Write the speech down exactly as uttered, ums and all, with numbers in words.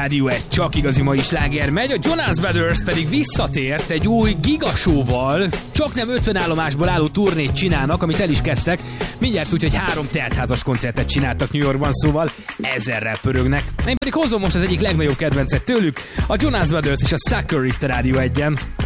Rádió egy, csak igazi mai sláger megy, a Jonas Brothers pedig visszatért egy új gigasóval, csak nem ötven állomásból álló turnét csinálnak, amit el is kezdtek, mindjárt úgy, hogy három teltházas koncertet csináltak New Yorkban, szóval ezerrel pörögnek. Én pedig hozom most az egyik legnagyobb kedvencet tőlük, a Jonas Brothers és a Sucker itt a Rádió egyen.